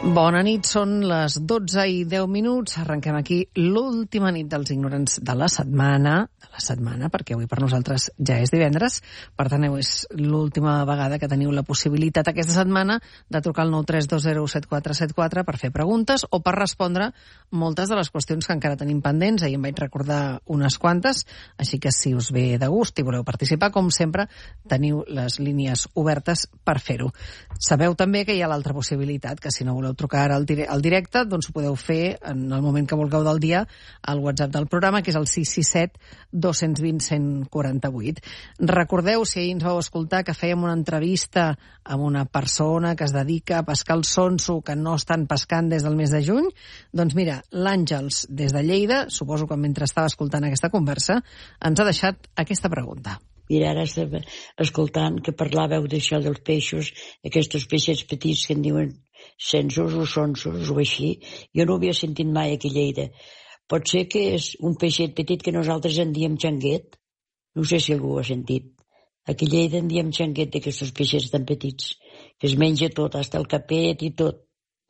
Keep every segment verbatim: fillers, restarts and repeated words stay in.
Bona nit, són les dotze i deu minuts. Arrenquem aquí l'última nit dels ignorants de la setmana, de la setmana, perquè avui per nosaltres ja és divendres. Per tant, és l'última vegada que teniu la possibilitat aquesta setmana de trucar al nou tres dos zero set quatre set quatre per fer preguntes o per respondre moltes de les qüestions que encara tenim pendents. Ahir em vaig recordar unes quantes, així que si us ve de gust i voleu participar, com sempre, teniu les línies obertes per fer-ho. Sabeu també que hi ha l'altra possibilitat, que si no voleu trucar ara al directe, doncs ho podeu fer en el moment que vulgueu del dia al WhatsApp del programa, que és el sis sis set dos dos zero un quatre vuit. Recordeu, si ahir ens vau escoltar, que fèiem una entrevista amb una persona que es dedica a pescar el sonso, que no estan pescant des del mes de juny. Doncs mira, l'Àngels, des de Lleida, suposo que mentre estava escoltant aquesta conversa, ens ha deixat aquesta pregunta. Mira, ara estava escoltant que parlàveu d'això dels peixos, aquests peixets petits que en diuen censos o sonsos o així. Jo no ho havia sentit mai aquí a Lleida. Pot ser que és un peixet petit que nosaltres en diem xanguet? No sé si algú ho ha sentit. Aquí a Lleida en diem xanguet d'aquests peixets tan petits, que es menja tot, fins el capet i tot.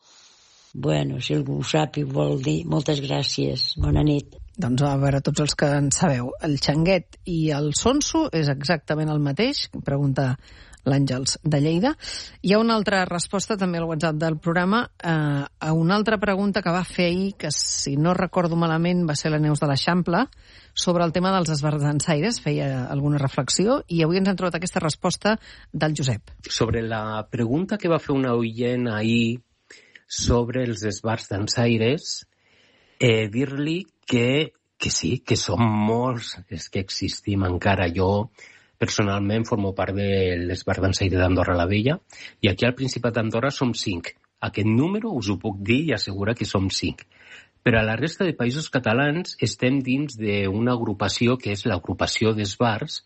Bueno, si algú ho sap i ho vol dir, moltes gràcies. Bona nit. Doncs a veure, tots els que en sabeu, el xanguet i el sonso és exactament el mateix? Pregunta l'Àngels de Lleida. Hi ha una altra resposta també al WhatsApp del programa eh, a una altra pregunta que va fer ahir, que si no recordo malament va ser la Neus de l'Eixample, sobre el tema dels esbardansaires, feia alguna reflexió, i avui ens han trobat aquesta resposta del Josep. Sobre la pregunta que va fer una oient ahir sobre els esbardansaires, eh, dir-li que, que sí, que som molts els que existim encara. Jo personalment formo part de l'esbardansaire d'Andorra la Vella i aquí al Principat d'Andorra som cinc. Aquest número us ho puc dir i assegurar que som cinc. Però a la resta de països catalans estem dins d'una agrupació que és l'agrupació d'esbars,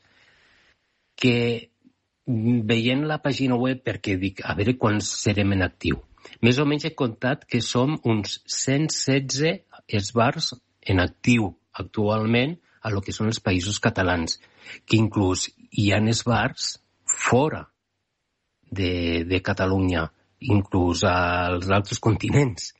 que veient la pàgina web, perquè dic, a veure quan serem en actiu. Més o menys he comptat que som uns cent setze esbars en actiu actualment a lo que són els països catalans, que inclús hi ha esbars fora de, de Catalunya, inclús als altres continents.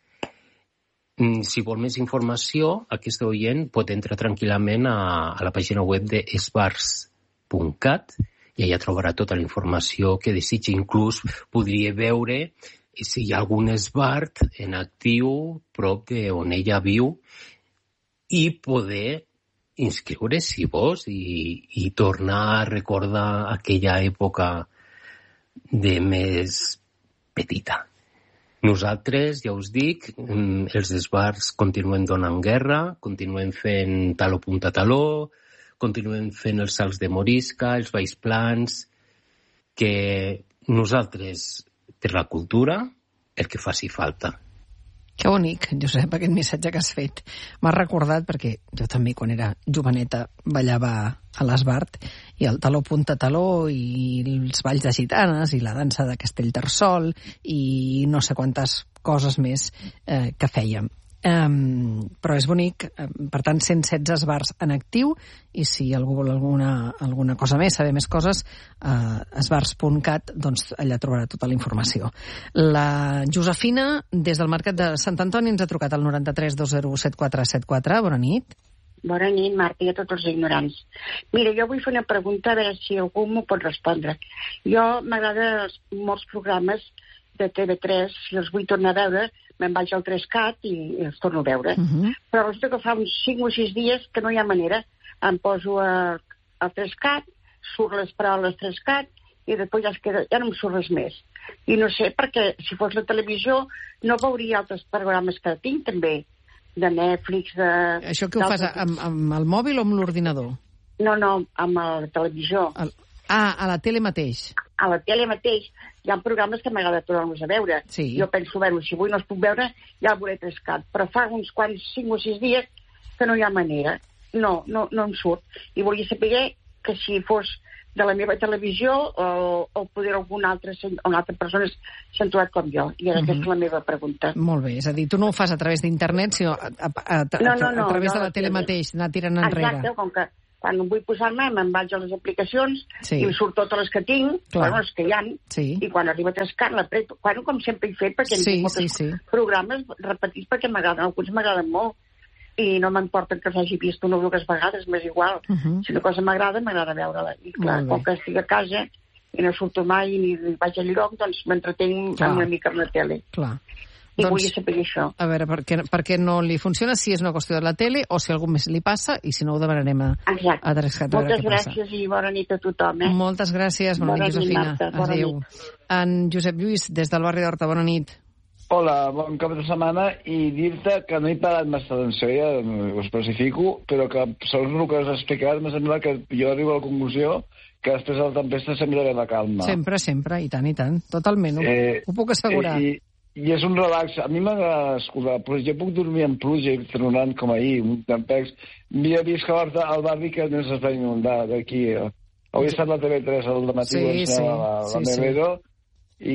Si vol més informació, aquest oient pot entrar tranquil·lament a, a la pàgina web de esbars punt cat i allà trobarà tota la informació que desitja. Inclús podria veure si hi ha algun esbart en actiu prop d'on ella viu i poder inscriure, si vols, i, i tornar a recordar aquella època de més petita. Nosaltres, ja us dic, els esbars continuem donant guerra, continuem fent taló punta taló, continuem fent els salts de morisca, els balls plans, que nosaltres, per la cultura, el que faci falta. Que bonic, Josep, aquest missatge que has fet. M'ha recordat, perquè jo també, quan era joveneta, ballava a l'Esbart, i el taló punta taló, i els balls de gitanes, i la dansa de Castellterçol, i no sé quantes coses més eh, que fèiem. Um, però és bonic, per tant, cent setze esbars en actiu, i si algú vol alguna, alguna cosa més, saber més coses, uh, esbars punt cat, doncs allà trobarà tota la informació. La Josefina, des del Mercat de Sant Antoni, ens ha trucat al nou tres dos zero set quatre set quatre. Bona nit. Bona nit, Marta, i a tots els ignorants. Mira, jo vull fer una pregunta, a veure si algú m'ho pot respondre. Jo m'agrada molts programes de T V tres, si els vull tornar a veure, me'n vaig al tres cat i els torno a veure. Uh -huh. Però resulta que fa uns cinc o sis dies que no hi ha manera. Em poso a, al tres cat, surt les paraules tres cat, i després ja, es queda, ja no em surt res més. I no sé, perquè si fos la televisió no veuria altres programes que tinc també, de Netflix, de... Això que ho fas amb, amb el mòbil o amb l'ordinador? No, no, amb la televisió. El... Ah, a la tele mateix. A la tele mateix. Hi ha programes que m'agrada tornar-los a veure. Sí. Jo penso, bueno, si avui no els puc veure, ja el veuré tres cat. Però fa uns quants, cinc o sis dies, que no hi ha manera. No, no, no em surt. I volia saber que si fos de la meva televisió o, o poder alguna altra, una altra persona s'ha trobat com jo. I ara uh-huh. aquesta és la meva pregunta. Molt bé, és a dir, tu no ho fas a través d'internet, sinó a, a, a, a, no, no, no, a través no, de la tele mateix, anar tirant enrere. Exacte, com que quan em vull posar-me, me'n vaig a les aplicacions sí. i em surt totes les que tinc, Clar. bueno, les que hi ha, sí. i quan arriba a Trescar, l'apreto. Bueno, com sempre he fet, perquè sí, tinc molts sí, sí. programes repetits perquè m'agraden, alguns m'agraden molt, i no m'importa que s'hagi vist una o dues vegades, m'és igual. Uh -huh. Si una cosa m'agrada, m'agrada veure-la. I clar, com que estic a casa i no surto mai ni vaig al lloc, doncs m'entretenc amb una mica amb la tele. Clar. I doncs, volia saber això. A veure, per què, per què no li funciona, si és una qüestió de la tele o si algú més li passa, i si no ho demanarem a, a Trescat. Moltes gràcies i bona nit a tothom. Eh? Moltes gràcies, bona, bona nit, Josefina. Marta, bona Adéu. Nit. En Josep Lluís, des del barri d'Horta, bona nit. Hola, bon cap de setmana, i dir-te que no he parat massa d'atenció, ja ho especifico, però que segons el que has explicat, em sembla que jo arribo a la conclusió que després de la tempesta sempre ve la calma. Sempre, sempre, i tant, i tant. Totalment, ho, eh, ho puc assegurar. Eh, i, I és un relax. A mi m'agrada escoltar, però jo puc dormir en pluja i tronant com ahir, un tempex. M'havia vist que al barri que no es va inundar d'aquí. Avui ha estat la T V tres al matí, sí, sí, la, la sí, Mevedo, sí. I,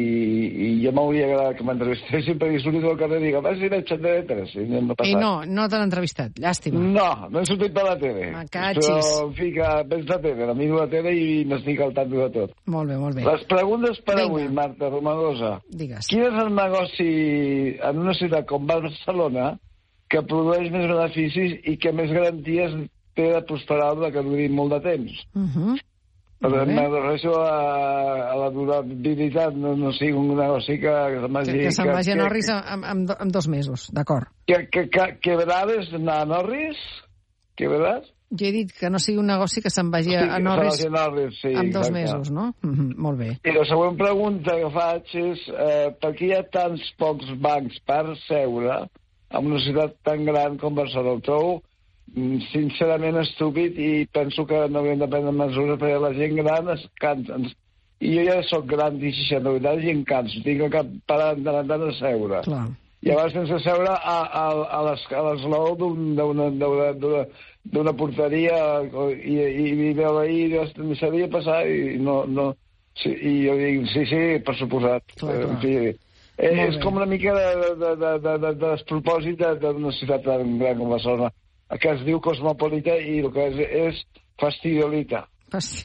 i jo m'hauria agradat que m'entrevistessin perquè he sortit al carrer i dic, vas si veig a T V tres. I no, I no, no t'han entrevistat, llàstima. No, no he sortit per la tele. M'acatxis. Però, en fi, que veig la tele, la miro la tele i m'estic al tanto de tot. Molt bé, molt bé. Les preguntes per Vinga. avui, Marta Romagosa. Digues. Quin és el negoci en una ciutat com Barcelona que produeix més beneficis i que més garanties té de prosperar de que duri molt de temps? Uh -huh. Per tant, m'adreço a, a la durabilitat, no, no sigui un negoci que, que se'n vagi... Que, que se'n vagi a Norris amb, amb, amb dos mesos, d'acord. Que, que, que, que vedades anar a Norris? Que vedades? Jo he dit que no sigui un negoci que se'n vagi sí, a Norris, a Norris sí, amb dos exacte. mesos, no? Mm -hmm, molt bé. I la següent pregunta que faig és eh, per què hi ha tants pocs bancs per seure en una ciutat tan gran com Barcelona? Ho trobo sincerament estúpid i penso que no hauríem de prendre mesures perquè la gent gran es cansa. I jo ja soc gran, tinc seixanta-vuit anys i em canso. Tinc que parar de tant a seure. Clar. I abans sense seure a, a, a l'eslou d'una porteria i, i, i veu ahir i sabia passar i no... no sí, i jo dic, sí, sí, per suposat. Clar, clar. En fi, eh, és com una mica de, de, de, de, de, de despropòsit d'una ciutat tan gran com Barcelona, que es diu cosmopolita i el que és, és fastidiolita. Fasti...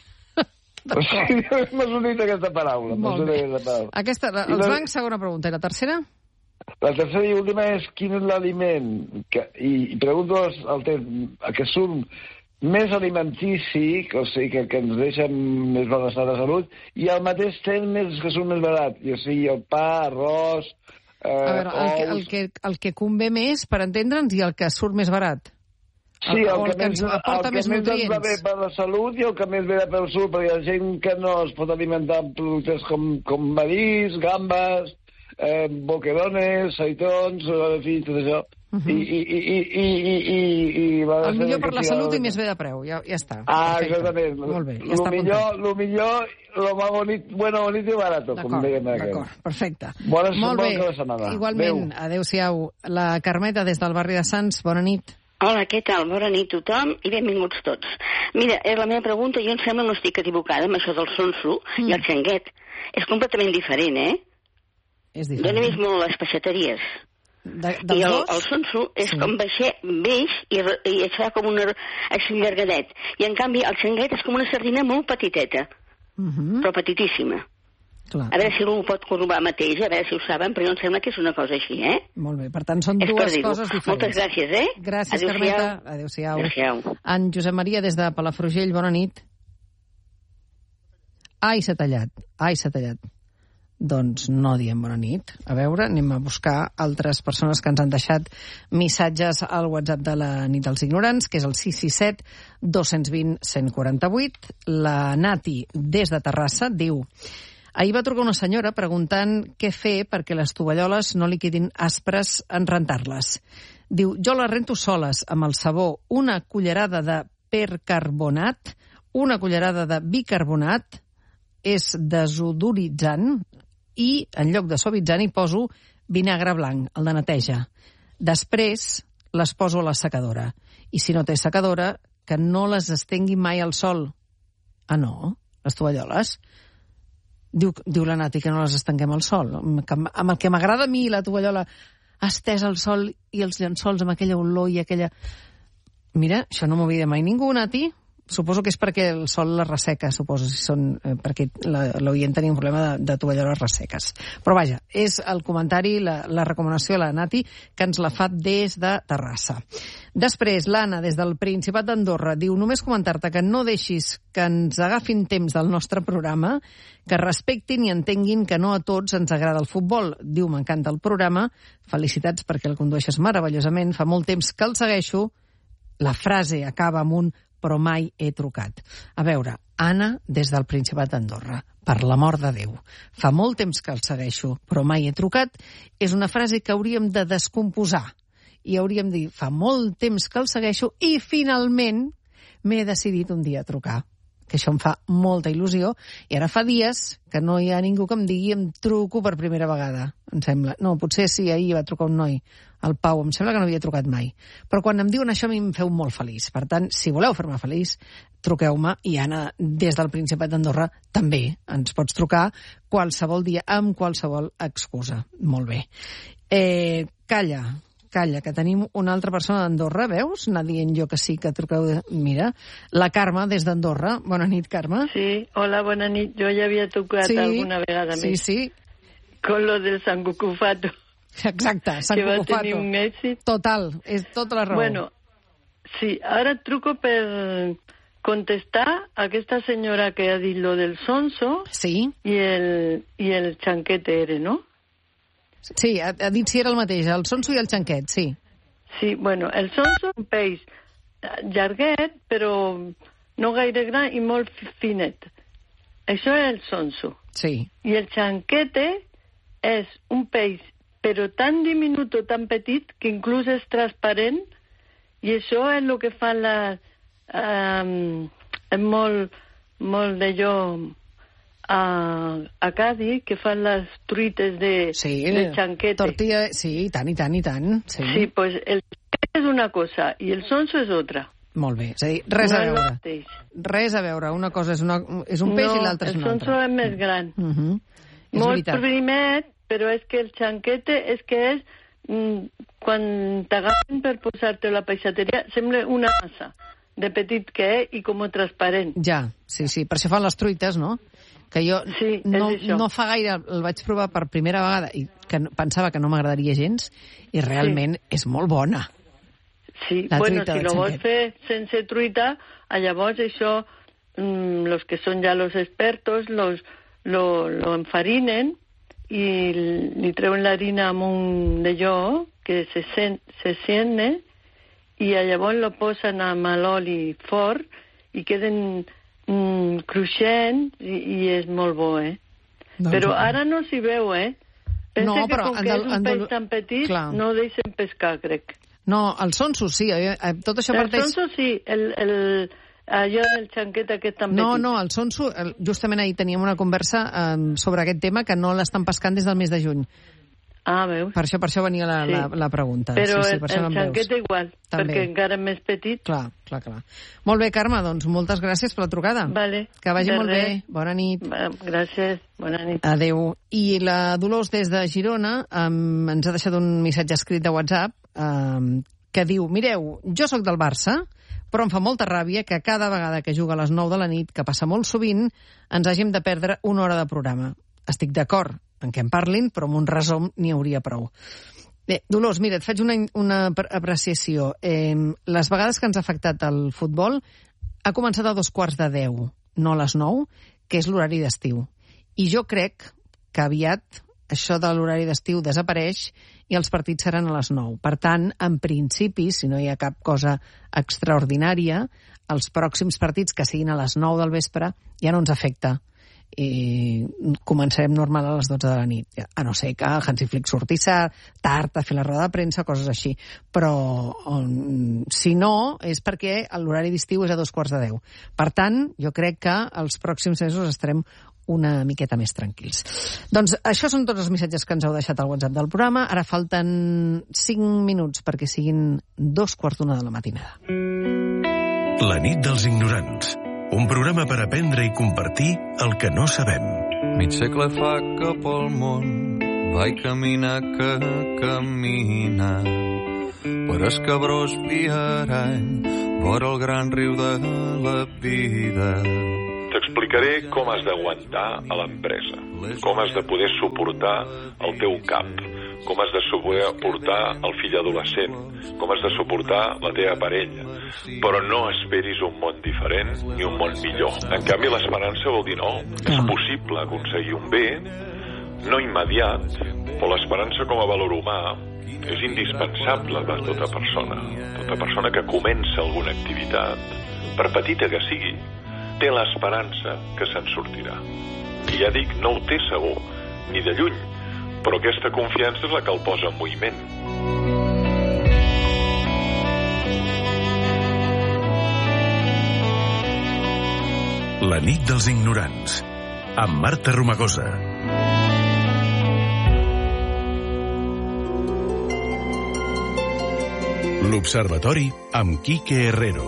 M'ha sortit aquesta paraula. Molt bé. Aquesta paraula. Aquesta, la, els bancs, segona pregunta. I la tercera? La tercera i última és quin és l'aliment que, i, i pregunto al temps que surt més alimentici, que, o sigui, que, que ens deixa més bon estat de salut, i al mateix temps més, que surt més barat. I, o sigui, el pa, arròs, eh, a veure, el que, el, que, el que convé més, per entendre'ns, i el que surt més barat. Sí, el, el que, que més, aporta el més que més nutrients. ens va bé per la salut i el que més ve per la salut, perquè hi ha gent que no es pot alimentar amb productes com, com marisc, gambes, eh, boquerones, seitons, en fi, tot això. Uh -huh. I, i, i, i, i, i, i el millor per la salut i més bé de preu, ja, ja està. Ah, perfecte. Exactament. Molt bé, ja lo està millor, lo millor, lo más bonito, bueno, bonito y barato, com dèiem. D'acord, perfecte. Bones, Molt bé, bona setmana. igualment, adéu-siau. La Carmeta, des del barri de Sants, bona nit. Hola, què tal? Bona nit a tothom i benvinguts tots. Mira, és la meva pregunta, jo em sembla no estic equivocada amb això del sonso mm. i el xanguet. És completament diferent, eh? És diferent. Jo n'he vist molt les peixateries. De, I el, el sonso és sí. com baixer, beix i, i es fa com una, així llargadet. I en canvi el xanguet és com una sardina molt petiteta, uh -huh. però petitíssima. Clar. A veure si algú ho pot corrobar mateix, a veure si ho saben, però jo em sembla que és una cosa així, eh? Molt bé, per tant són és dues coses diferents. Moltes gràcies, eh? Gràcies, Adéu Carmeta. Adéu-siau. Adéu-siau. En Josep Maria, des de Palafrugell, bona nit. Ai, s'ha tallat. Ai, s'ha tallat. Doncs no diem bona nit. A veure, anem a buscar altres persones que ens han deixat missatges al WhatsApp de la nit dels ignorants, que és el sis sis set, dos dos zero, cent quaranta vuit. La Nati, des de Terrassa, diu: ahir va trucar una senyora preguntant què fer perquè les tovalloles no li quedin aspres en rentar-les. Diu, jo les rento soles amb el sabó, una cullerada de percarbonat, una cullerada de bicarbonat, és desodoritzant, i en lloc de suavitzant hi poso vinagre blanc, el de neteja. Després les poso a la secadora. I si no té secadora, que no les estengui mai al sol. Ah, no? Les tovalloles? Diu, diu la Nati que no les estenguem al sol. Amb el que m'agrada a mi la tovallola estesa al sol i els llençols amb aquella olor i aquella... Mira, això no m'ho havia dit mai ningú, Nati. Suposo que és perquè el sol les resseca, suposo, si són, eh, perquè l'oient tenia un problema de, de tovalloles resseques. Però vaja, és el comentari, la, la recomanació de la Nati, que ens la fa des de Terrassa. Després, l'Anna, des del Principat d'Andorra, diu: només comentar-te que no deixis que ens agafin temps del nostre programa, que respectin i entenguin que no a tots ens agrada el futbol. Diu: m'encanta el programa, felicitats perquè el condueixes meravellosament, fa molt temps que el segueixo. La frase acaba amb un però mai he trucat. A veure, Anna, des del Principat d'Andorra, per l'amor de Déu, fa molt temps que el segueixo, però mai he trucat, és una frase que hauríem de descomposar. I hauríem de dir, fa molt temps que el segueixo i finalment m'he decidit un dia a trucar. Que això em fa molta il·lusió, i ara fa dies que no hi ha ningú que em digui em truco per primera vegada, em sembla. No, potser sí, ahir va trucar un noi, el Pau, em sembla que no havia trucat mai. Però quan em diuen això a mi em feu molt feliç. Per tant, si voleu fer-me feliç, truqueu-me, i Anna, des del Principat d'Andorra, també ens pots trucar qualsevol dia, amb qualsevol excusa. Molt bé. Eh, calla, Calla, que tenim una altra persona d'Andorra, veus? Anar dient jo que sí, que truqueu... De... Mira, la Carme, des d'Andorra. Bona nit, Carme. Sí, hola, bona nit. Jo ja havia trucat sí, alguna vegada sí, més. Sí, sí. Con lo del San Cucufato. Exacte, San que Cucufato. Que va tenir un èxit. Total, és tota la raó. Bueno, sí, ara truco per contestar a aquesta senyora que ha dit lo del sonso sí. i el, i el xanquete ere, no? Sí, ha, ha dit si era el mateix, el sonso i el xanquet, sí. Sí, bueno, el sonso és un peix llarguet, però no gaire gran i molt finet. Això és el sonso. Sí. I el xanquete és un peix, però tan diminuto, tan petit, que inclús és transparent, i això és el que fan les... Um, és molt, molt d'allò... A, a Cádiz, que fan les truites de, sí, de xanquete. Tortilla, sí, i tant, i tant, i tant. Sí, sí, pues el xanquete és una cosa i el sonso és otra. Molt bé, és a dir, res no a veure. Res a veure, una cosa és, una, és un peix no, i l'altra és un altre. No, el sonso és més gran. Uh -huh. Molt veritat. primet, però és que el xanquete és que és, mm, quan t'agafen per posar-te a la peixateria, sembla una massa de petit que és i com transparent. Ja, sí, sí, per això fan les truites, no? Que jo sí, no, no fa gaire el vaig provar per primera vegada i que pensava que no m'agradaria gens i realment sí. És molt bona. Sí, la bueno, si lo vols fer sense truita, llavors això, mmm, los que són ja los expertos, los, lo, lo enfarinen i li treuen l'harina amb un d'allò que se, sen, se sienne i llavors lo posen amb l'oli fort i queden... Mm, cruixent i, i és molt bo, eh? Doncs però ara no s'hi veu, eh? Pensa no, que però com que és un peix tan petit, clar. No deixen pescar, crec. No, el sonso sí, eh? Tot això el parteix... sonso sí, el, el, allò del xanquet aquest tan no, petit. No, no, el sonso, justament ahir teníem una conversa eh, sobre aquest tema que no l'estan pescant des del mes de juny. Ah, veus? Per això, per això venia la, sí. la, la pregunta. Però sí, sí, el, per això el xanquet igual, també. Perquè encara és més petit. Clar, clar, clar. Molt bé, Carme, doncs moltes gràcies per la trucada. Vale. Que vagi de molt res. bé. Bona nit. Gràcies, bona nit. Adéu. I la Dolors des de Girona um, ens ha deixat un missatge escrit de WhatsApp um, que diu: mireu, jo sóc del Barça, però em fa molta ràbia que cada vegada que juga a les nou de la nit, que passa molt sovint, ens hàgim de perdre una hora de programa. Estic d'acord en què en parlin, però amb un resum n'hi hauria prou. Bé, Dolors, mira, et faig una, una apreciació. Eh, les vegades que ens ha afectat el futbol ha començat a dos quarts de deu, no a les nou, que és l'horari d'estiu. I jo crec que aviat això de l'horari d'estiu desapareix i els partits seran a les nou. Per tant, en principi, si no hi ha cap cosa extraordinària, els pròxims partits que siguin a les nou del vespre ja no ens afecta. I començarem normal a les dotze de la nit, a no ser que Hansi Flick surti tard a fer la roda de premsa, coses així, però um, si no és perquè l'horari d'estiu és a dos quarts de deu. Per tant, jo crec que els pròxims mesos estarem una miqueta més tranquils. Doncs això són tots els missatges que ens heu deixat al WhatsApp del programa. Ara falten cinc minuts perquè siguin dos quarts d'una de la matinada. La nit dels ignorants. Un programa per aprendre i compartir el que no sabem. Mig segle fa que pel món vaig caminar que caminar per escabrós viarany vora el gran riu de la vida. T'explicaré com has d'aguantar a l'empresa, com has de poder suportar el teu cap, com has de suportar el fill adolescent, com has de suportar la teva parella, però no esperis un món diferent ni un món millor. En canvi, l'esperança vol dir no, és possible aconseguir un bé, no immediat, però l'esperança com a valor humà és indispensable per tota persona. Tota persona que comença alguna activitat, per petita que sigui, té l'esperança que se'n sortirà. I ja dic, no ho té segur, ni de lluny, però aquesta confiança és la que el posa en moviment. La nit dels ignorants, amb Marta Romagosa. L'Observatori amb Quique Herrero.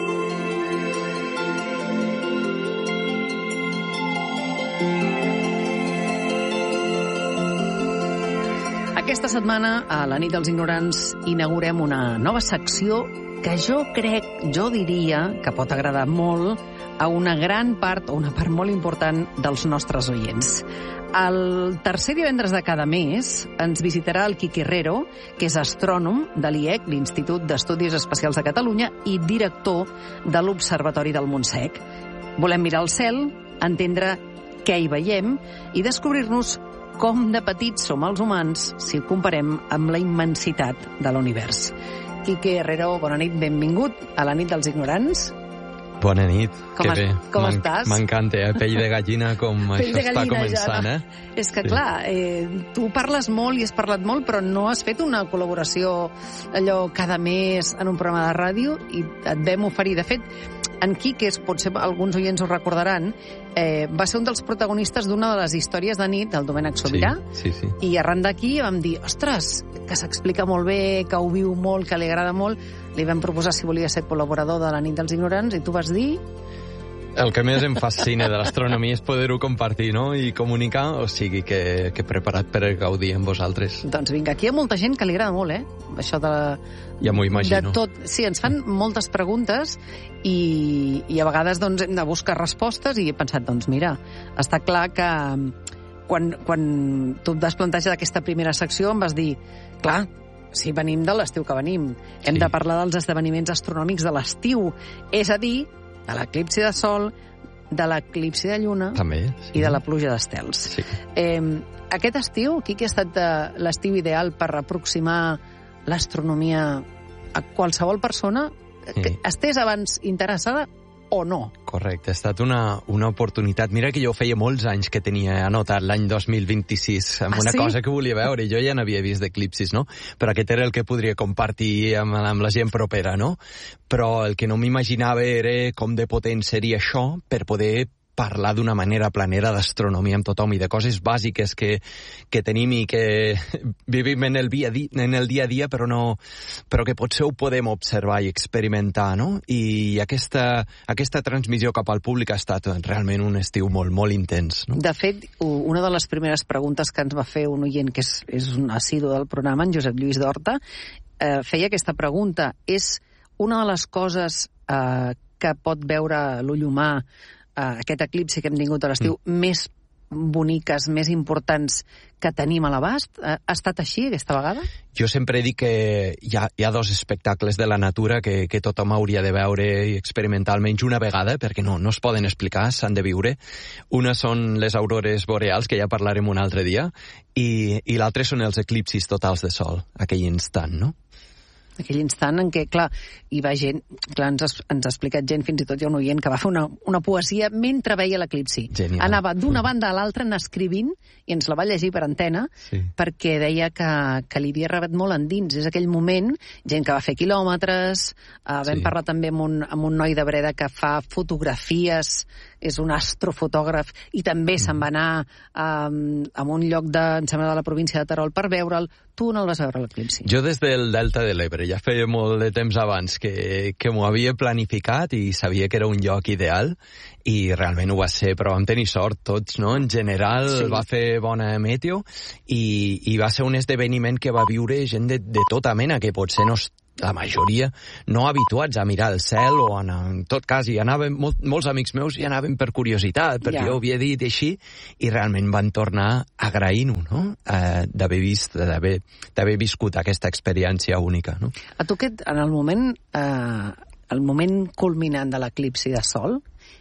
Aquesta setmana, a la nit dels ignorants, inaugurem una nova secció que jo crec, jo diria, que pot agradar molt a una gran part, o una part molt important, dels nostres oients. El tercer divendres de cada mes ens visitarà el Quique Herrero, que és astrònom de l'I E C, l'Institut d'Estudis Espacials de Catalunya, i director de l'Observatori del Montsec. Volem mirar al cel, entendre què hi veiem i descobrir-nos com de petits som els humans si ho comparem amb la immensitat de l'univers. Quique Herrero, bona nit, benvingut a la nit dels ignorants. Bona nit, com que bé. Com estàs? M'encanta, eh? Pell de gallina, com Pell això de està gallina, començant, ja, eh? És que, Sí. clar, eh, tu parles molt i has parlat molt, però no has fet una col·laboració allò cada mes en un programa de ràdio i et vam oferir. De fet, en Quique, potser alguns oients ho recordaran, eh, va ser un dels protagonistes d'una de les històries de nit del Domènec Sobirà, Sí, sí, sí. i arran d'aquí vam dir, ostres, que s'explica molt bé, que ho viu molt, que li agrada molt. Li vam proposar si volia ser col·laborador de la nit dels ignorants i tu vas dir... El que més em fascina de l'astronomia és poder-ho compartir, no?, i comunicar, o sigui que, que preparat per gaudir amb vosaltres. Doncs vinga, aquí hi ha molta gent que li agrada molt, eh? Això de... Ja m'ho imagino. De tot. Sí, ens fan moltes preguntes i, i a vegades doncs, hem de buscar respostes i he pensat, doncs mira, està clar que quan, quan tu et vas plantejar d'aquesta primera secció em vas dir, clar, si venim de l'estiu que venim, hem Sí. de parlar dels esdeveniments astronòmics de l'estiu, és a dir, de l'eclipsi de sol, de l'eclipsi de lluna També, sí. i de la pluja d'estels. Sí. Eh, aquest estiu, Quique, ha estat eh, l'estiu ideal per aproximar l'astronomia a qualsevol persona que Sí. estés abans interessada o no. Correcte, ha estat una, una oportunitat. Mira que jo feia molts anys que tenia anotat l'any dos mil vint-i-sis amb Ah, una sí? cosa que volia veure. Jo ja n'havia vist d'eclipsis, no? Però aquest era el que podria compartir amb, amb la gent propera, no? Però el que no m'imaginava era com de potent seria això per poder parlar d'una manera planera d'astronomia amb tothom i de coses bàsiques que, que tenim i que vivim en el, dia, en el dia a dia, però, no, però que potser ho podem observar i experimentar, no? I aquesta, aquesta transmissió cap al públic ha estat realment un estiu molt, molt intens, no? De fet, una de les primeres preguntes que ens va fer un oient, que és, és un assidu del programa, en Josep Lluís d'Horta, eh, feia aquesta pregunta. És una de les coses eh, que pot veure l'ull humà, Uh, aquest eclipsi que hem tingut a l'estiu, mm. més boniques, més importants que tenim a l'abast? Uh, ha estat així aquesta vegada? Jo sempre dic que hi ha, hi ha dos espectacles de la natura que, que tothom hauria de veure i experimentar almenys una vegada, perquè no, no es poden explicar, s'han de viure. Una són les aurores boreals, que ja parlarem un altre dia, i, i l'altre són els eclipsis totals de sol, aquell instant, no? Aquell instant en què, clar, hi va gent, clar, ens, ens ha explicat gent, fins i tot hi ha un oient que va fer una, una poesia mentre veia l'eclipsi. Genial. Anava d'una banda a l'altra anar escrivint, i ens la va llegir per antena, sí. perquè deia que, que li havia rebut molt endins. És aquell moment, gent que va fer quilòmetres, eh, vam sí. parlar també amb un, amb un noi de Breda que fa fotografies, és un astrofotògraf, i també mm. se'n va anar um, a un lloc de, em sembla, de la província de Terol per veure'l. Tu no el vas veure, l'eclipsi? Jo des del Delta de l'Ebre, ja feia molt de temps abans que, que m'ho havia planificat i sabia que era un lloc ideal, i realment ho va ser, però vam tenir sort tots, no? En general sí. va fer bona meteo i, i va ser un esdeveniment que va viure gent de, de tota mena, que potser no, la majoria, no habituats a mirar el cel, o en, en tot cas, hi anaven, molt, molts amics meus hi anaven per curiositat, perquè ja. jo ho havia dit així, i realment van tornar agraint-ho, no? Eh, d'haver vist, d'haver, d'haver viscut aquesta experiència única, no? A tu aquest, en el moment, eh, el moment culminant de l'eclipsi de sol,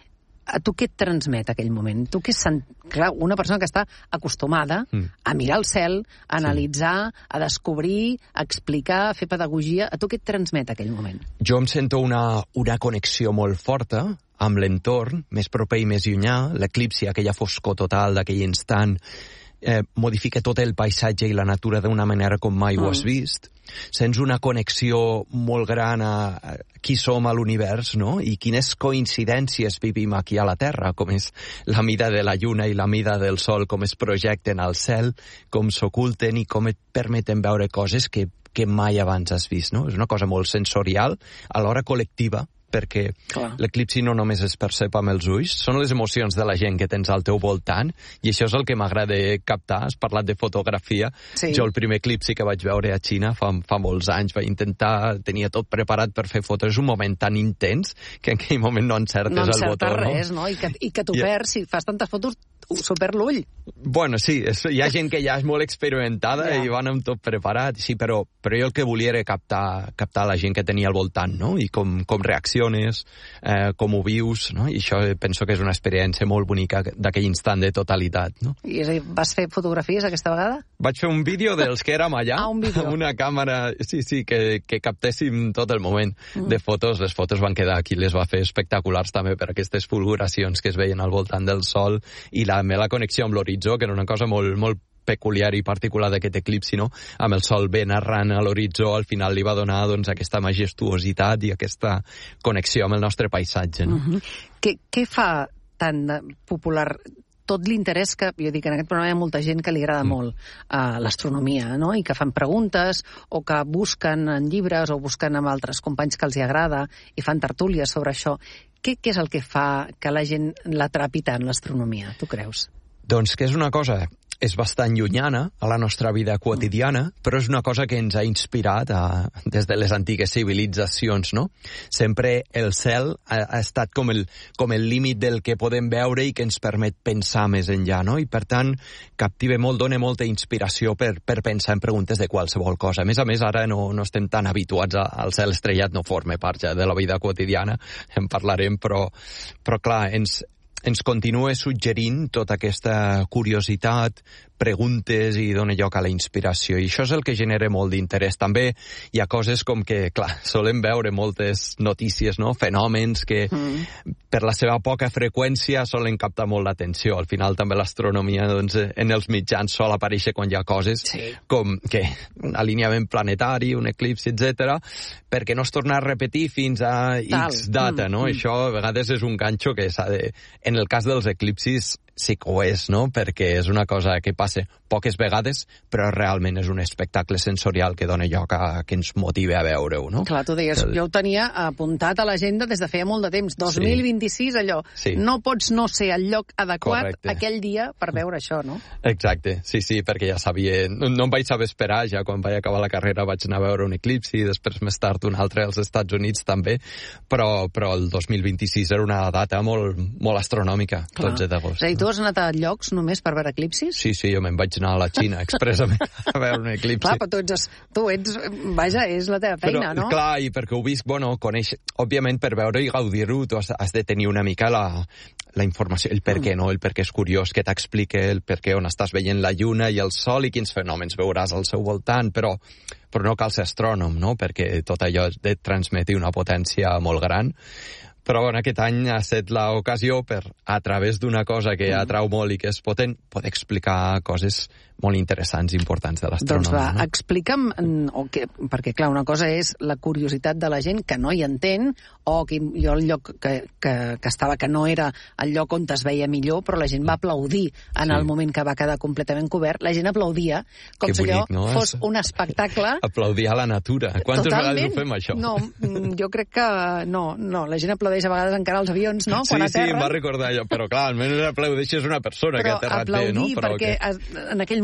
a tu què et transmet aquell moment? Tu què sent... Clar, una persona que està acostumada mm. a mirar el cel, a analitzar, sí. a descobrir, a explicar, a fer pedagogia, a tu què et transmet aquell moment? Jo em sento una, una connexió molt forta amb l'entorn, més proper i més llunyà, l'eclipsi, aquella foscor total d'aquell instant, eh, modifica tot el paisatge i la natura d'una manera com mai mm. ho has vist. Sents una connexió molt gran a qui som a l'univers, no? I quines coincidències vivim aquí a la Terra, com és la mida de la lluna i la mida del sol, com es projecten al cel, com s'oculten i com et permeten veure coses que, que mai abans has vist, no? És una cosa molt sensorial, alhora col·lectiva, perquè l'eclipsi no només es percep amb els ulls, són les emocions de la gent que tens al teu voltant, i això és el que m'agrada captar. Has parlat de fotografia. Sí. Jo el primer eclipsi que vaig veure a Xina fa, fa molts anys, vaig intentar, tenia tot preparat per fer fotos. És un moment tan intens que en aquell moment no encertes no el botó. No encertes res, no? I que, i que t'ho yeah. perds, si fas tantes fotos, s'ho perd l'ull. Bueno, sí, és, hi ha gent que ja és molt experimentada yeah. i van amb tot preparat, sí, però, però jo el que volia era captar, captar la gent que tenia al voltant, no? I com, com reacciones, eh, com ho vius, no? I això penso que és una experiència molt bonica d'aquell instant de totalitat, no? I és a dir, vas fer fotografies aquesta vegada? Vaig fer un vídeo dels que érem allà, ah, un vídeo. Amb una càmera, sí, sí, que, que captéssim tot el moment mm. de fotos. Les fotos van quedar aquí, les va fer espectaculars també per aquestes fulguracions que es veien al voltant del sol i la meva connexió amb l'horitzó, que era una cosa molt, molt peculiar i particular d'aquest eclipsi, no? Amb el sol ben arran a l'horitzó, al final li va donar doncs, aquesta majestuositat i aquesta connexió amb el nostre paisatge, no? Uh-huh. Què, què fa tan popular tot l'interès que, jo dic, en aquest programa hi ha molta gent que li agrada mm. molt uh, l'astronomia, no? I que fan preguntes o que busquen en llibres o busquen amb altres companys que els hi agrada i fan tertúlies sobre això. Què, què és el que fa que la gent l'atrapi tant, l'astronomia, tu creus? Doncs que és una cosa, és bastant llunyana a la nostra vida quotidiana, però és una cosa que ens ha inspirat a, des de les antigues civilitzacions, no? Sempre el cel ha, ha estat com el, com el límit del que podem veure i que ens permet pensar més enllà, no? I per tant, captiva molt, dona molta inspiració per, per pensar en preguntes de qualsevol cosa. A més a més, ara no, no estem tan habituats a, al cel estrellat, no forma part ja de la vida quotidiana, en parlarem, però, però clar, ens... ens continua suggerint tota aquesta curiositat, preguntes i dona lloc a la inspiració. I això és el que genera molt d'interès. També hi ha coses com que, clar, solem veure moltes notícies, no? Fenòmens que mm. per la seva poca freqüència solen captar molt l'atenció. Al final també l'astronomia, doncs, en els mitjans sol aparèixer quan hi ha coses sí. com que un alineament planetari, un eclipsi, etcètera, perquè no es torna a repetir fins a Tal. X data, no? Mm. Això a vegades és un ganxo que s'ha de... En el cas dels eclipsis sí que ho és, no? Perquè és una cosa que passa poques vegades, però realment és un espectacle sensorial que dona lloc a que ens motive a veure-ho, no? Clar, tu deies, el... jo ho tenia apuntat a l'agenda des de feia molt de temps, dos mil vint-i-sis, sí. allò, sí. no pots no ser al lloc adequat Correcte. Aquell dia per veure això, no? Exacte, sí, sí, perquè ja sabia, no, no em vaig saber esperar, ja quan vaig acabar la carrera vaig anar a veure un eclipsi, després més tard un altre als Estats Units també, però, però el dos mil vint-i-sis era una data molt, molt astronòmica, Clar. dotze d'agost. És a dir, tu has anat a llocs només per veure eclipsis? Sí, sí, jo me'n vaig anar a la Xina expressament a veure un eclipsi. Clar, però tu ets, tu ets, vaja, és la teva feina, però, no? Clar, i perquè ho visc, bueno, coneix, òbviament per veure i gaudir-ho tu has, has de tenir una mica la, la informació, el per què, no? El per què és curiós, que t'explica el per què, on estàs veient la lluna i el sol i quins fenòmens veuràs al seu voltant, però, però no cal ser astrònom, no? Perquè tot allò et transmeti una potència molt gran. Però bueno, aquest any ha estat l'ocasió per, a través d'una cosa que atrau molt i que és potent, poder explicar coses molt interessants i importants de l'astronomia. Doncs va, no? explica'm, o que, perquè clar, una cosa és la curiositat de la gent que no hi entén, o que jo el lloc que, que, que estava, que no era el lloc on es veia millor, però la gent va aplaudir en sí. el moment que va quedar completament cobert. La gent aplaudia com que si allò no? fos un espectacle. Aplaudir a la natura. Quantes Totalment. vegades ho fem, això? No, jo crec que no, no, la gent aplaudeix a vegades encara als avions, no? Sí, Quan sí, em va recordar allò, però clar, almenys aplaudeixes una persona però que ha aterrat bé, no? Però aplaudir, perquè que... en aquell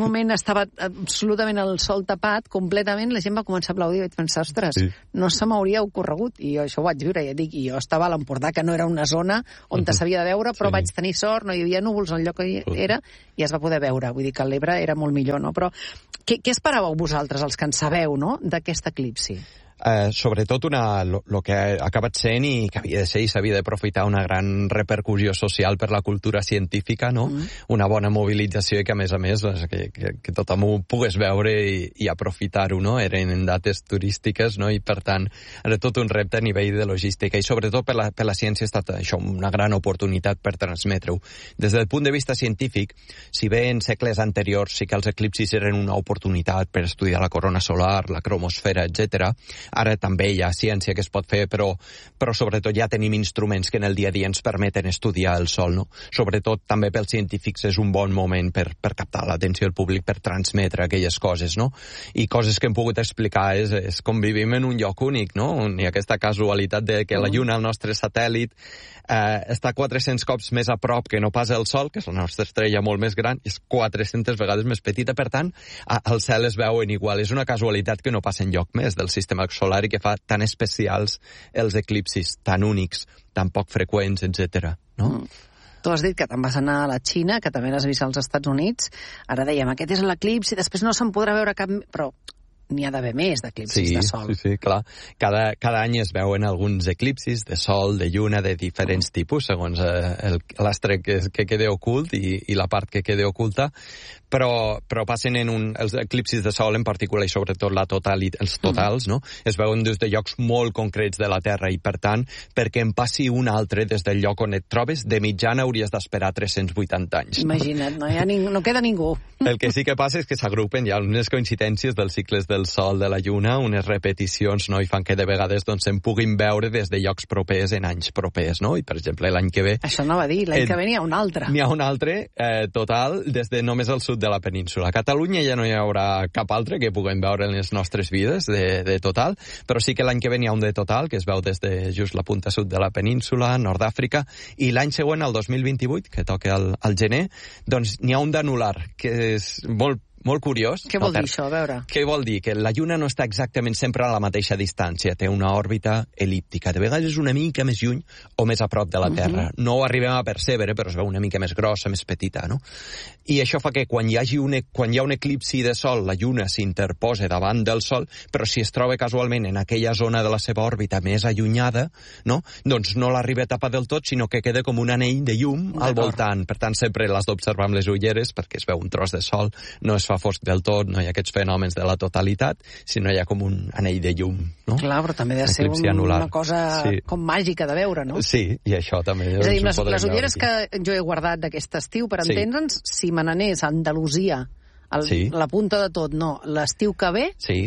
moment estava absolutament el sol tapat, completament, la gent va començar a aplaudir i vaig pensar, ostres, sí. no se m'hauria ocorregut. I jo això ho vaig viure, ja dic, i jo estava a l'Empordà, que no era una zona on uh-huh. s'havia de veure, però sí. vaig tenir sort, no hi havia núvols al lloc que hi era, i es va poder veure. Vull dir que l'Ebre era molt millor, no? Però què, què esperàveu vosaltres, els que en sabeu, no?, d'aquest eclipsi? Eh, sobretot una, lo, lo que ha acabat sent i que havia de ser i s'havia d'aprofitar una gran repercussió social per la cultura científica, no? Mm. Una bona mobilització i que, a més a més, que, que, que tothom ho pogués veure i, i aprofitar-ho, no? Eren en dates turístiques, no? I, per tant, era tot un repte a nivell de logística i, sobretot, per la, per la ciència ha estat això, una gran oportunitat per transmetre-ho. Des del punt de vista científic, si bé en segles anteriors sí que els eclipsis eren una oportunitat per estudiar la corona solar, la cromosfera, etcètera, ara també hi ha ciència que es pot fer, però, però sobretot ja tenim instruments que en el dia a dia ens permeten estudiar el Sol, no? Sobretot també pels científics és un bon moment per, per captar l'atenció del públic, per transmetre aquelles coses, no? I coses que hem pogut explicar és, és com vivim en un lloc únic, no? I aquesta casualitat de que la Lluna, el nostre satèl·lit, eh, està quatre-cents cops més a prop que no pas el Sol, que és la nostra estrella molt més gran, i és quatre-centes vegades més petita, per tant, el cel es veuen igual. És una casualitat que no passa enlloc més del sistema solar i que fa tan especials els eclipsis, tan únics, tan poc freqüents, etcètera, no? Mm. Tu has dit que te'n vas anar a la Xina, que també l'has vist als Estats Units. Ara dèiem, aquest és l'eclipsi, després no se'n podrà veure cap... Però n'hi ha d'haver més d'eclipsis sí, de sol. Sí, sí, clar. Cada, cada any es veuen alguns eclipsis de sol, de lluna, de diferents mm. tipus, segons eh, l'astre que, que quede ocult i, i la part que quede oculta, però, però passen en un... Els eclipsis de sol en particular i sobretot la totalit, els totals, mm. no? Es veuen des de llocs molt concrets de la Terra i, per tant, perquè en passi un altre des del lloc on et trobes, de mitjana hauries d'esperar tres-cents vuitanta anys. Imagina't, no, hi ha ning... no queda ningú. El que sí que passa és que s'agrupen, hi ha unes coincidències dels cicles del Sol, de la Lluna, unes repeticions, no? I fan que de vegades doncs, se'n puguin veure des de llocs propers en anys propers, no? I, per exemple, l'any que ve... Això no va dir, l'any eh, que ve n'hi ha un altre. N'hi ha un altre, eh, total, des de només al sud de la península. A Catalunya ja no hi haurà cap altre que puguem veure en les nostres vides de, de total, però sí que l'any que ve n'hi ha un de total, que es veu des de just la punta sud de la península, nord d'Àfrica, i l'any següent, el dos mil vint-i-vuit, que toca al, al gener, doncs n'hi ha un d'anular, que és molt molt curiós. Què vol dir això? A veure. Què vol dir? Que la Lluna no està exactament sempre a la mateixa distància. Té una òrbita elíptica. De vegades és una mica més lluny o més a prop de la Terra. Uh-huh. No ho arribem a percebre, però es veu una mica més grossa, més petita, no? I això fa que quan hi hagi un, quan hi ha un eclipsi de Sol, la Lluna s'interposa davant del Sol, però si es troba casualment en aquella zona de la seva òrbita més allunyada, no? Doncs no l'arriba a tapar del tot, sinó que queda com un anell de llum al voltant. Per tant, sempre l'has d'observar amb les ulleres, perquè es veu un tros de Sol, no es fa fosc del tot, no hi ha aquests fenòmens de la totalitat, sinó hi ha com un anell de llum, no? Clar, però també ha de ser un, una cosa sí. com màgica de veure, no? Sí, i això també... És a dir, les, les ulleres que jo he guardat d'aquest estiu, per sí. entendre'ns, si me n'anés a Andalusia, el, sí. la punta de tot, no, l'estiu que ve... Sí.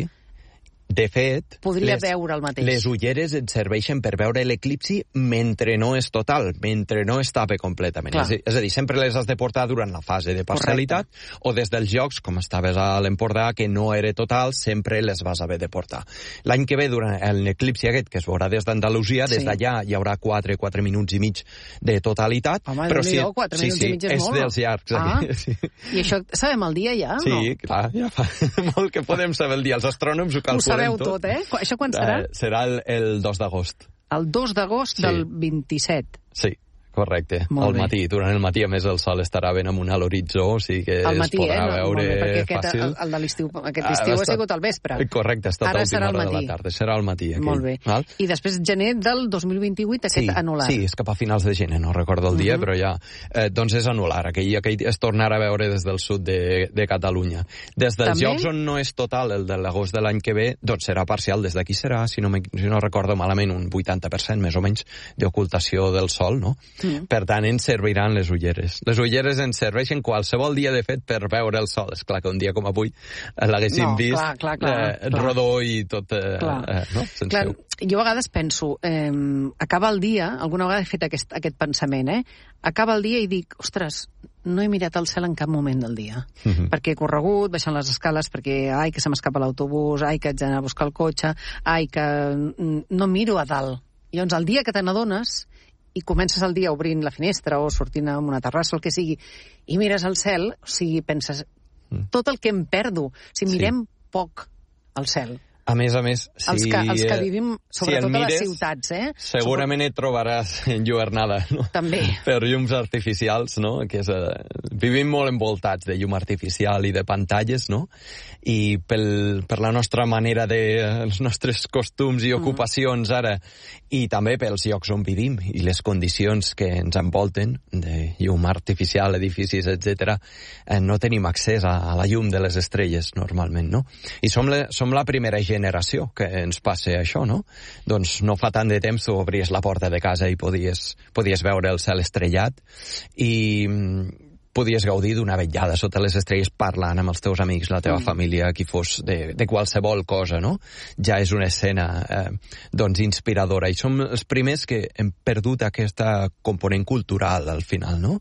De fet, podria les, veure el mateix. Les ulleres et serveixen per veure l'eclipsi mentre no és total, mentre no es tapa completament. És, és a dir, sempre les has de portar durant la fase de parcialitat. Correcte. O des dels llocs, com estaves a l'Empordà, que no era total, sempre les vas haver de portar. L'any que ve, durant l'eclipsi aquest, que es veurà des d'Andalusia, sí. des d'allà hi haurà quatre, quatre minuts i mig de totalitat. Home, però si, quatre sí, minuts sí, i mig és, és molt. És dels llargs. Ah. Sí. I això sabem el dia ja, sí, no? Sí, clar, ja fa molt que podem saber el dia. Els astrònoms ho calculen sabeu tot, eh? Això quan serà? Eh, serà el, el dos d'agost. El dos d'agost sí. del vint-i-set. Sí, correcte. Al matí. Durant el matí, a més, el sol estarà ben amunt a l'horitzó, o sigui que al matí, es podrà eh? veure no, perquè aquest, fàcil. El, el de l'estiu, aquest estiu ha sigut al vespre. Correcte, ha estat Ara a última hora matí. de la tarda. Serà al matí. Aquell. Molt bé. Val? I després, gener del dos mil vint-i-vuit, aquest sí, anular. Sí, és cap a finals de gener, no recordo el dia, uh -huh. però ja... Eh, doncs és anular. Aquell, aquell es tornarà a veure des del sud de, de Catalunya. Des dels També? llocs on no és total, el de l'agost de l'any que ve, doncs serà parcial. Des d'aquí serà, si no, me, si no recordo malament, un vuitanta per cent més o menys d'ocultació del sol, no? Uh -huh. Per tant, ens serviran les ulleres. Les ulleres ens serveixen qualsevol dia, de fet, per veure el sol. És clar que un dia com avui l'haguéssim no, vist clar, clar, clar, eh, clar. rodó i tot... Eh, eh, no? Sense clar, jo a vegades penso, eh, acaba el dia, alguna vegada he fet aquest, aquest pensament, eh? Acaba el dia i dic, ostres, no he mirat el cel en cap moment del dia. Uh -huh. Perquè he corregut, baixant les escales, perquè, ai, que se m'escapa l'autobús, ai, que haig d'anar a buscar el cotxe, ai, que no miro a dalt. I llavors, el dia que te n'adones i comences el dia obrint la finestra o sortint a una terrassa, el que sigui, i mires al cel, o sigui, penses, tot el que em perdo. Si mirem sí. poc al cel. A més a més, si... Els que, els que vivim, sobretot si mires, a les ciutats, eh? Segurament et trobaràs enlluernada, no? També. Per llums artificials, no? Que és, uh, vivim molt envoltats de llum artificial i de pantalles, no? I pel, per la nostra manera de... els nostres costums i ocupacions ara, i també pels llocs on vivim i les condicions que ens envolten, de llum artificial, edificis, etcètera, eh, no tenim accés a, a la llum de les estrelles, normalment, no? I som, le, som la primera gent generació que ens passa això, no? Doncs no fa tant de temps tu obries la porta de casa i podies, podies veure el cel estrellat i podies gaudir d'una vetllada sota les estrelles parlant amb els teus amics, la teva mm. família, qui fos de, de qualsevol cosa, no? Ja és una escena eh, doncs inspiradora i som els primers que hem perdut aquesta component cultural al final, no?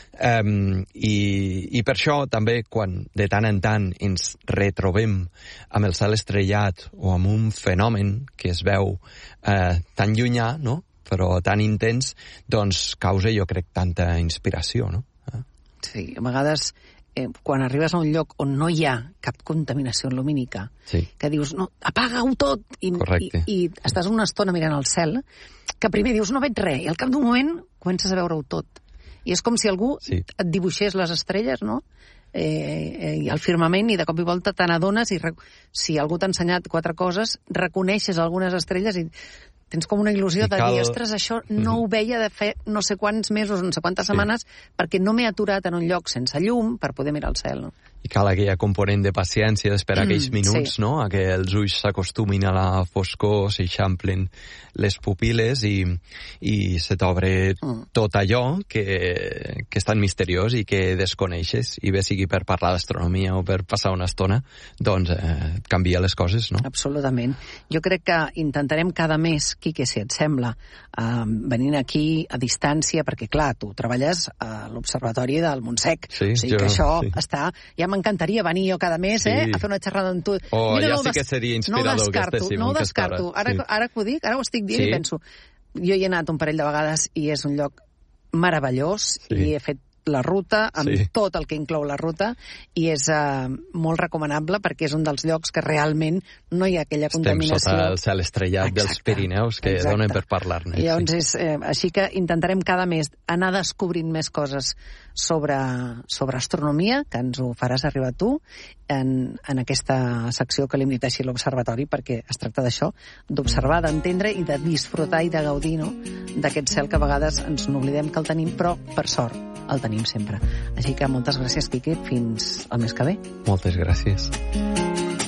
Um, i, i per això també quan de tant en tant ens retrobem amb el cel estrellat o amb un fenomen que es veu eh, tan llunyà, no? Però tan intens, doncs causa, jo crec, tanta inspiració, no? Eh? Sí, a vegades eh, quan arribes a un lloc on no hi ha cap contaminació lumínica, sí. que dius, no, apaga-ho tot, i, i, i estàs una estona mirant el cel, que primer dius, no veig res, i al cap d'un moment comences a veure-ho tot. I és com si algú sí. et dibuixés les estrelles, no? Eh, eh, i el firmament, i de cop i volta te n'adones, i rec... si algú t'ha ensenyat quatre coses, reconeixes algunes estrelles i tens com una il·lusió I de cal... dir, ostres, això no ho veia de fer no sé quants mesos, no sé quantes sí. setmanes, perquè no m'he aturat en un lloc sense llum per poder mirar el cel, no? I cal aquella component de paciència, d'esperar mm, aquells minuts, sí. no?, a que els ulls s'acostumin a la foscor, s'eixamplen les pupil·les i, i se t'obre mm. tot allò que, que és tan misteriós i que desconeixes, i bé sigui per parlar d'astronomia o per passar una estona, doncs eh, canvia les coses, no? Absolutament. Jo crec que intentarem cada mes, Quique, si et sembla, eh, venint aquí a distància, perquè clar, tu treballes a l'Observatori del Montsec, sí, o sigui jo, que això sí. està... Ja m'encantaria venir jo cada mes, sí. eh, a fer una xerrada amb tu. Oh, Mira, ja no sí des... que seria inspirador. No ho descarto, no ho descarto. Ara, sí. ara que ho dic, ara ho estic dient sí. i penso, jo hi he anat un parell de vegades i és un lloc meravellós sí. i he fet la ruta, amb sí. tot el que inclou la ruta, i és uh, molt recomanable perquè és un dels llocs que realment no hi ha aquella Estem contaminació. Estem sota el cel estrellat exacte, dels Pirineus, que exacte. donen per parlar-ne. I llavors és, eh, així que intentarem cada mes anar descobrint més coses sobre, sobre astronomia, que ens ho faràs arribar tu, en, en aquesta secció que li hem dit així l'Observatori, perquè es tracta d'això, d'observar, d'entendre i de disfrutar i de gaudir, no?, d'aquest cel que a vegades ens n'oblidem que el tenim, però per sort el tenim sempre. Així que moltes gràcies, Quique, fins al mes que ve. Moltes gràcies.